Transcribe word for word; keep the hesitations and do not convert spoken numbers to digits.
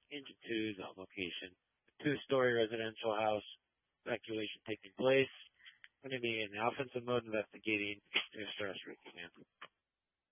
into that location. Two-story residential house, evacuation taking place. Going to be in the offensive mode investigating distress recommand.